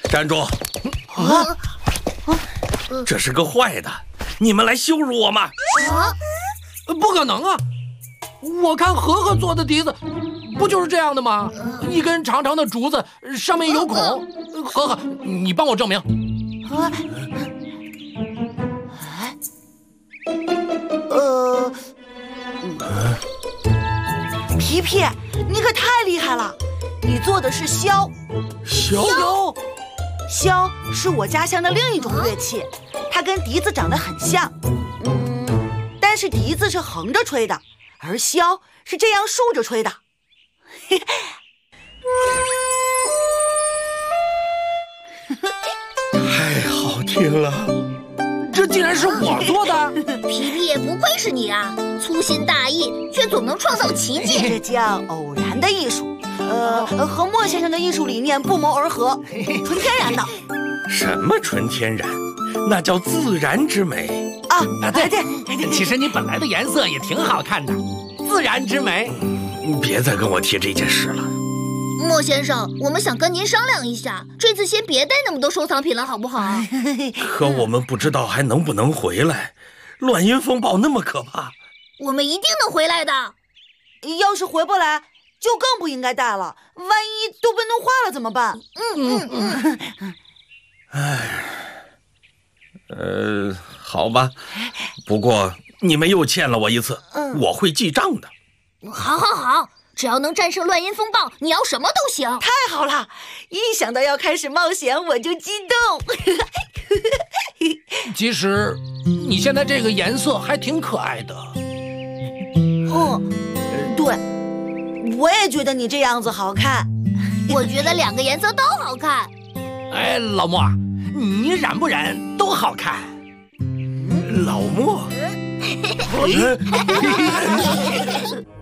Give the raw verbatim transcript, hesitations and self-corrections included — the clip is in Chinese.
站住！ 啊！ 这是个坏的，你们来羞辱我吗？ 啊！ 不可能啊！我看和和做的笛子，不就是这样的吗？一根长长的竹子，上面有孔。和和，你帮我证明。 啊！呃，皮皮，你可太厉害了！你做的是箫。 箫。 箫是我家乡的另一种乐器，它跟笛子长得很像，嗯，但是笛子是横着吹的，而箫是这样竖着吹的。 太好听了！ 这竟然是我做的！ 皮皮也不愧是你啊，粗心大意，却总能创造奇迹。 这叫偶然的艺术。呃，和莫先生的艺术理念不谋而合，纯天然的。 什么纯天然？那叫自然之美啊！啊，对对， 其实你本来的颜色也挺好看的，自然之美。 别再跟我提这件事了。 莫先生，我们想跟您商量一下，这次先别带那么多收藏品了，好不好？ 可我们不知道还能不能回来，乱云风暴那么可怕。 我们一定能回来的。 要是回不来，就更不应该带了，万一都被弄坏了怎么办？ 嗯嗯嗯。唉，呃，好吧，不过你们又欠了我一次，嗯、我会记账的。 好，好，好，只要能战胜乱音风暴，你要什么都行。 太好了，一想到要开始冒险，我就激动。 其实，你现在这个颜色还挺可爱的。 嗯，对。我也觉得你这样子好看， 我觉得两个颜色都好看。 哎，老莫，你染不染都好看。 老莫，